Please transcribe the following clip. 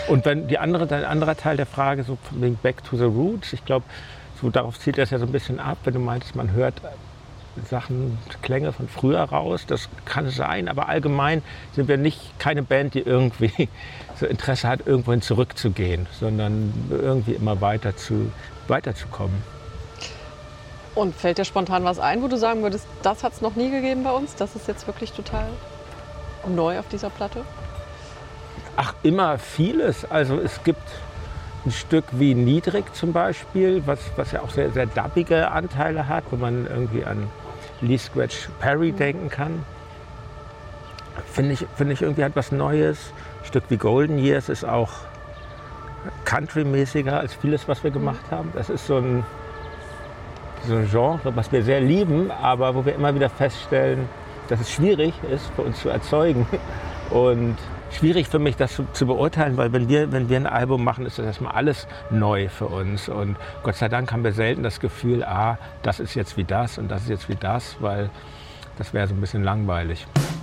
Und wenn ein anderer Teil der Frage, so von wegen Back to the Roots, ich glaube, so darauf zielt das ja so ein bisschen ab, wenn du meinst, man hört Sachen, Klänge von früher raus, das kann sein, aber allgemein sind wir keine Band, die irgendwie so Interesse hat, irgendwohin zurückzugehen, sondern irgendwie immer weiterzukommen. Und fällt dir spontan was ein, wo du sagen würdest, das hat es noch nie gegeben bei uns, das ist jetzt wirklich total neu auf dieser Platte? Ach, immer vieles. Also es gibt ein Stück wie Niedrig zum Beispiel, was ja auch sehr, sehr dubbige Anteile hat, wo man irgendwie an Lee Scratch Perry denken kann. Finde ich irgendwie hat was Neues. Ein Stück wie Golden Years ist auch country-mäßiger als vieles, was wir gemacht haben. Das ist so ein Genre, was wir sehr lieben, aber wo wir immer wieder feststellen, dass es schwierig ist für uns zu erzeugen. Und schwierig für mich, das zu beurteilen, weil wenn wir ein Album machen, ist das erstmal alles neu für uns. Und Gott sei Dank haben wir selten das Gefühl, das ist jetzt wie das und das ist jetzt wie das, weil das wäre so ein bisschen langweilig.